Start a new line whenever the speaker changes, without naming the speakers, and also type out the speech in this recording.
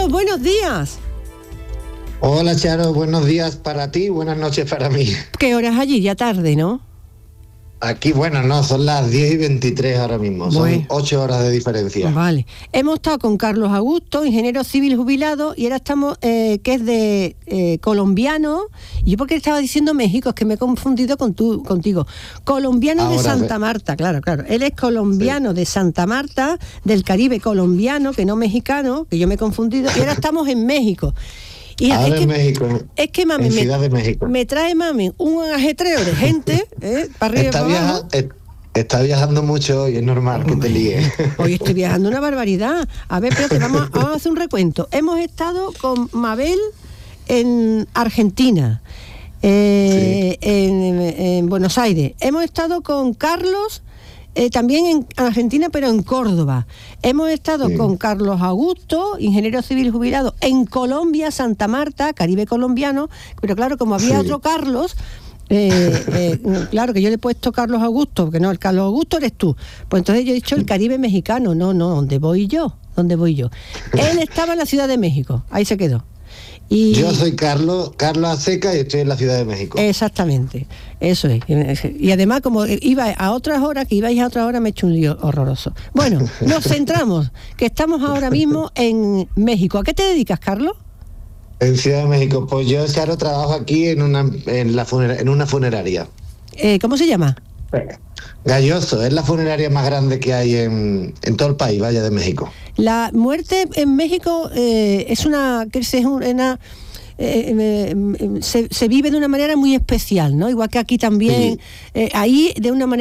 Carlos, buenos días.
Hola Charo, buenos días para ti, buenas noches para mí.
¿Qué horas allí? Ya tarde, ¿no?
Aquí, bueno, no, son las 10:23 ahora mismo,
Bueno.
son 8 horas de diferencia.
Vale. Hemos estado con Carlos Augusto, ingeniero civil jubilado, y ahora estamos, que es de colombiano. Y yo porque estaba diciendo México, es que me he confundido contigo. Colombiano ahora, de Santa Marta, claro. Él es colombiano, sí, de Santa Marta, del Caribe colombiano, que no mexicano, que yo me he confundido, y ahora estamos en México. Y
ahora en México,
es que mami,
en Ciudad de México.
Me trae mami un ajetreo de gente, para arriba y para abajo.
Está viajando mucho hoy, es normal que te líe.
Hoy estoy viajando una barbaridad. A ver, espérate, vamos a hacer un recuento. Hemos estado con Mabel en Argentina, en Buenos Aires. Hemos estado con Carlos también en Argentina, pero en Córdoba. Hemos estado con Carlos Augusto, ingeniero civil jubilado, en Colombia, Santa Marta, Caribe colombiano, pero claro, como había otro Carlos, claro que yo le he puesto Carlos Augusto, porque no, el Carlos Augusto eres tú. Pues entonces yo he dicho el Caribe mexicano, no, ¿dónde voy yo? Él estaba en la Ciudad de México, ahí se quedó. Y
yo soy Carlos Aseca y estoy en la Ciudad de México.
Exactamente, eso es. Y además, como ibais a otras horas, me he hecho un lío horroroso. Bueno, nos centramos, que estamos ahora mismo en México. ¿A qué te dedicas, Carlos?
En Ciudad de México, pues yo, Charo, trabajo aquí en una funeraria.
¿Cómo se llama?
Galloso, es la funeraria más grande que hay en todo el país, vaya, de México.
La muerte en México se vive de una manera muy especial, ¿no? Igual que aquí también, ahí de una manera